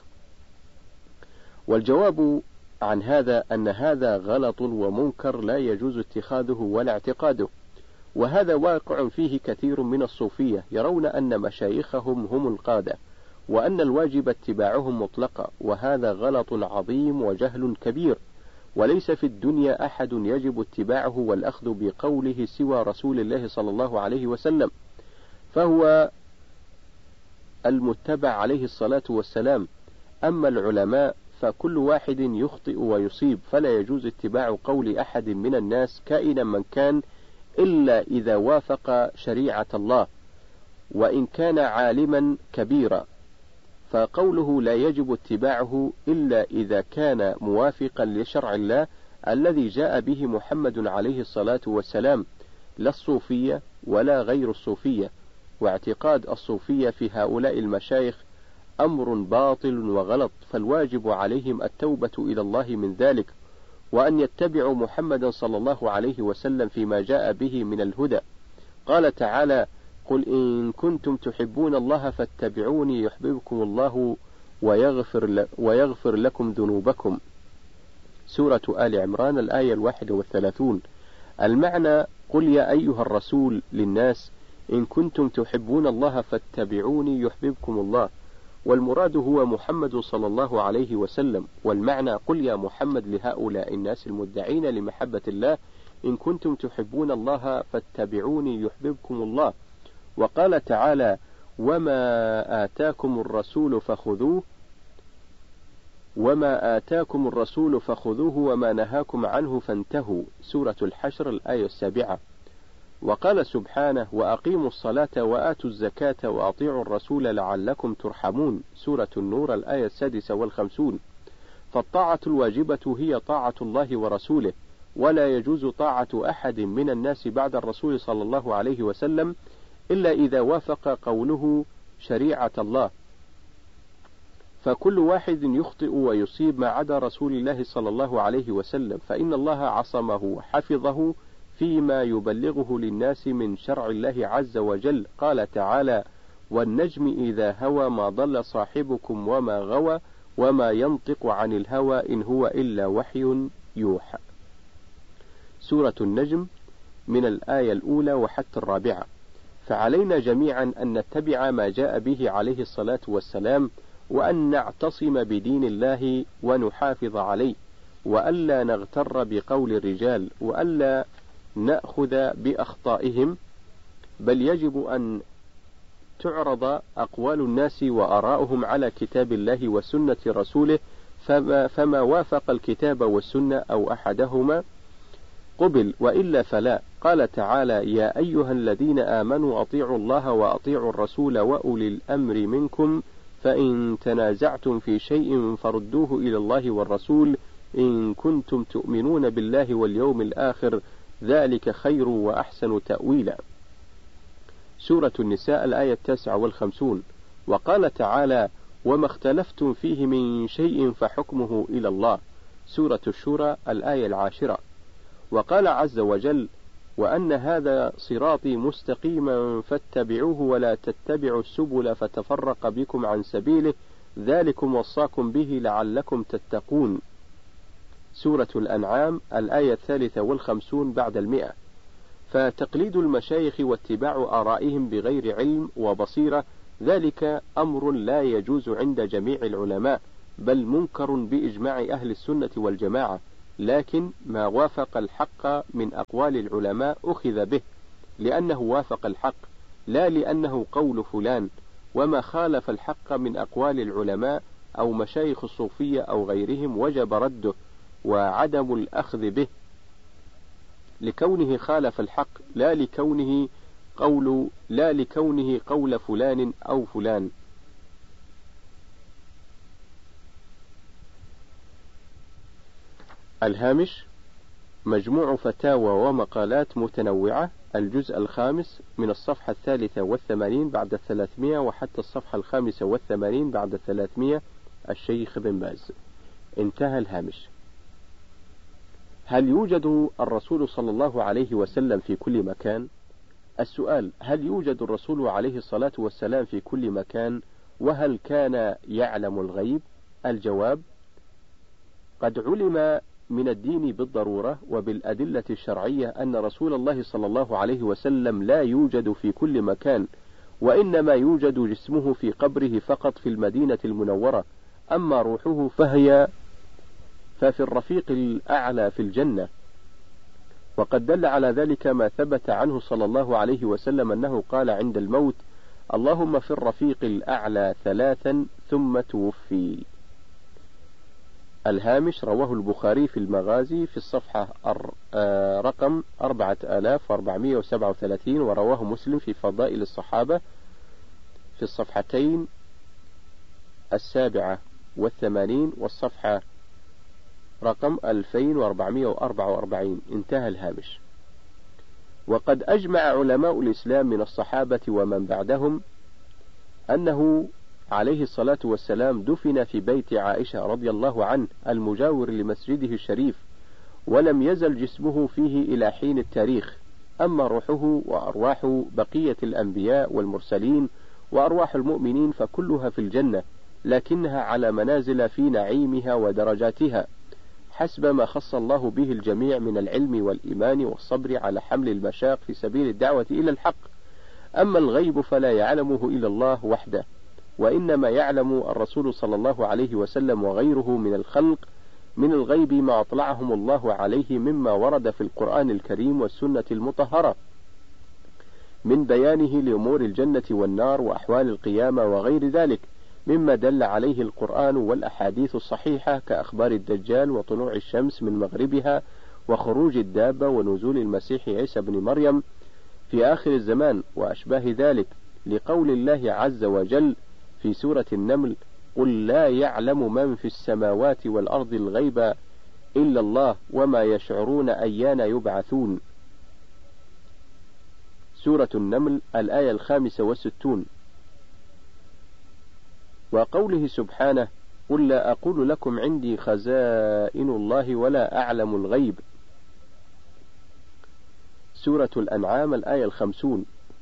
B: والجواب عن هذا أن هذا غلط ومنكر لا يجوز اتخاذه ولا اعتقاده، وهذا واقع فيه كثير من الصوفية، يرون أن مشايخهم هم القادة، وأن الواجب اتباعهم مطلقا، وهذا غلط عظيم وجهل كبير، وليس في الدنيا أحد يجب اتباعه والأخذ بقوله سوى رسول الله صلى الله عليه وسلم، فهو المتبع عليه الصلاة والسلام. أما العلماء فكل واحد يخطئ ويصيب، فلا يجوز اتباع قول أحد من الناس كائنا من كان إلا إذا وافق شريعة الله، وإن كان عالما كبيرا، فقوله لا يجب اتباعه إلا إذا كان موافقا لشرع الله الذي جاء به محمد عليه الصلاة والسلام، لا الصوفية ولا غير الصوفية. واعتقاد الصوفية في هؤلاء المشايخ أمر باطل وغلط، فالواجب عليهم التوبة إلى الله من ذلك، وأن يتبعوا محمدا صلى الله عليه وسلم فيما جاء به من الهدى. قال تعالى: قل إن كنتم تحبون الله فاتبعوني يحببكم الله ويغفر لكم ذنوبكم. سورة آل عمران الآية 31. المعنى: قل يا أيها الرسول للناس إن كنتم تحبون الله فاتبعوني يحببكم الله، والمراد هو محمد صلى الله عليه وسلم. والمعنى: قل يا محمد لهؤلاء الناس المدعين لمحبة الله إن كنتم تحبون الله فاتبعوني يحببكم الله. وقال تعالى: وما آتاكم الرسول فخذوه وما نهاكم عنه فانتهوا. سورة الحشر الآية 7. وقال سبحانه: وأقيموا الصلاة وآتوا الزكاة وأطيعوا الرسول لعلكم ترحمون. سورة النور الآية 56. فالطاعة الواجبة هي طاعة الله ورسوله، ولا يجوز طاعة أحد من الناس بعد الرسول صلى الله عليه وسلم إلا إذا وافق قوله شريعة الله، فكل واحد يخطئ ويصيب ما عدا رسول الله صلى الله عليه وسلم، فإن الله عصمه وحفظه فيما يبلغه للناس من شرع الله عز وجل. قال تعالى: والنجم إذا هوى ما ضل صاحبكم وما غوى وما ينطق عن الهوى إن هو إلا وحي يوحى. سورة النجم من الآية الأولى وحتى 4. فعلينا جميعا أن نتبع ما جاء به عليه الصلاة والسلام، وأن نعتصم بدين الله ونحافظ عليه، وألا نغتر بقول الرجال، وألا نأخذ بأخطائهم، بل يجب أن تعرض أقوال الناس وآراؤهم على كتاب الله وسنة رسوله، فما وافق الكتاب والسنة أو أحدهما قبل، وإلا فلا. قال تعالى: يا أيها الذين آمنوا أطيعوا الله وأطيعوا الرسول وأولي الأمر منكم، فإن تنازعتم في شيء فردوه إلى الله والرسول إن كنتم تؤمنون بالله واليوم الآخر، ذلك خير وأحسن تأويلا. سورة النساء الآية 59. وقال تعالى: وما اختلفتم فيه من شيء فحكمه إلى الله. سورة الشورى الآية 10. وقال عز وجل: وأن هذا صراطي مستقيما فاتبعوه ولا تتبعوا السبل فتفرق بكم عن سبيله ذلكم وصاكم به لعلكم تتقون. سورة الأنعام الآية 53 بعد 100. فتقليد المشايخ واتباع آرائهم بغير علم وبصيرة ذلك أمر لا يجوز عند جميع العلماء، بل منكر بإجماع أهل السنة والجماعة، لكن ما وافق الحق من أقوال العلماء أخذ به لأنه وافق الحق، لا لأنه قول فلان، وما خالف الحق من أقوال العلماء أو مشايخ الصوفية أو غيرهم وجب رده وعدم الأخذ به لكونه خالف الحق، لا لكونه قول فلان أو فلان. الهامش: مجموع فتاوى ومقالات متنوعة، الجزء 5 من الصفحة 83 بعد 300 وحتى الصفحة 85 بعد 300، الشيخ بن باز. انتهى الهامش. هل يوجد الرسول صلى الله عليه وسلم في كل مكان؟ السؤال: هل يوجد الرسول عليه الصلاة والسلام في كل مكان؟ وهل كان يعلم الغيب؟ الجواب: قد علم من الدين بالضرورة وبالأدلة الشرعية أن رسول الله صلى الله عليه وسلم لا يوجد في كل مكان، وإنما يوجد جسمه في قبره فقط في المدينة المنورة، أما روحه ففي الرفيق الأعلى في الجنة. وقد دل على ذلك ما ثبت عنه صلى الله عليه وسلم أنه قال عند الموت: اللهم في الرفيق الأعلى 3 ثم توفي. الهامش: رواه البخاري في المغازي في الصفحة رقم 4437، ورواه مسلم في فضائل الصحابة في الصفحتين 87 والصفحة رقم 2444. انتهى الهامش. وقد أجمع علماء الإسلام من الصحابة ومن بعدهم أنه عليه الصلاة والسلام دفن في بيت عائشة رضي الله عنه المجاور لمسجده الشريف، ولم يزل جسمه فيه إلى حين التاريخ. أما روحه وأرواح بقية الأنبياء والمرسلين وأرواح المؤمنين فكلها في الجنة، لكنها على منازل في نعيمها ودرجاتها حسب ما خص الله به الجميع من العلم والإيمان والصبر على حمل المشاق في سبيل الدعوة إلى الحق. أما الغيب فلا يعلمه إلا الله وحده، وإنما يعلم الرسول صلى الله عليه وسلم وغيره من الخلق من الغيب ما أطلعهم الله عليه مما ورد في القرآن الكريم والسنة المطهرة من بيانه لأمور الجنة والنار وأحوال القيامة وغير ذلك مما دل عليه القرآن والأحاديث الصحيحة كأخبار الدجال وطلوع الشمس من مغربها وخروج الدابة ونزول المسيح عيسى بن مريم في آخر الزمان وأشباه ذلك، لقول الله عز وجل في سورة النمل: قل لا يعلم من في السماوات والأرض الغيب إلا الله وما يشعرون أيان يبعثون. سورة النمل الآية 65. وقوله سبحانه: قل لا أقول لكم عندي خزائن الله ولا أعلم الغيب. سورة الأنعام الآية 50.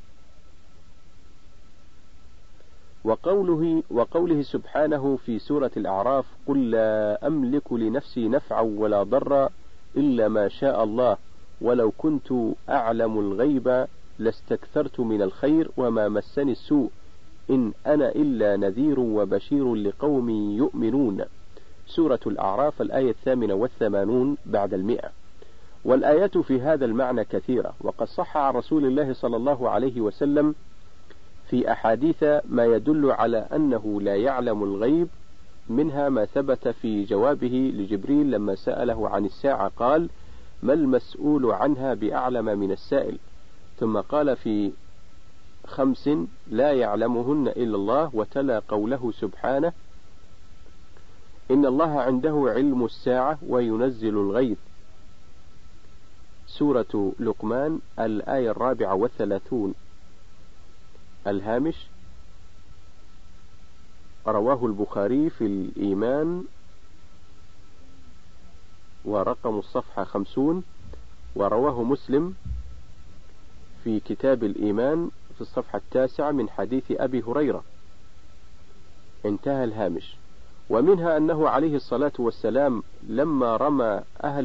B: وقوله سبحانه في سورة الأعراف: قل لا أملك لنفسي نفعا ولا ضرا إلا ما شاء الله ولو كنت أعلم الغيب لاستكثرت من الخير وما مسني السوء إن أنا إلا نذير وبشير لقوم يؤمنون. سورة الأعراف الآية 88 بعد 100. والآيات في هذا المعنى كثيرة، وقد صح عن رسول الله صلى الله عليه وسلم في أحاديث ما يدل على أنه لا يعلم الغيب، منها ما ثبت في جوابه لجبريل لما سأله عن الساعة قال: ما المسؤول عنها بأعلم من السائل. ثم قال في 5 لا يعلمهن إلا الله، وتلا قوله سبحانه: إن الله عنده علم الساعة وينزل الغيث. سورة لقمان الآية 34. الهامش: رواه البخاري في الإيمان ورقم الصفحة 50، ورواه مسلم في كتاب الإيمان في الصفحة 9 من حديث أبي هريرة. انتهى الهامش. ومنها أنه عليه الصلاة والسلام لما رمى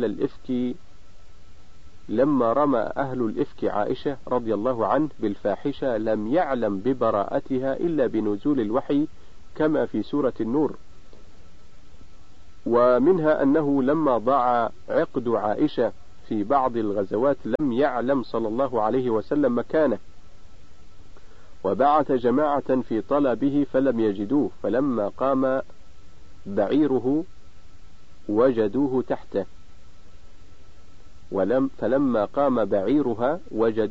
B: أهل الإفك عائشة رضي الله عنه بالفاحشة لم يعلم ببراءتها إلا بنزول الوحي كما في سورة النور. ومنها أنه لما ضاع عقد عائشة في بعض الغزوات لم يعلم صلى الله عليه وسلم مكانه، وبعث جماعة في طلبه فلم يجدوه، فلما قام بعيره وجدوه تحته، فلما قام بعيرها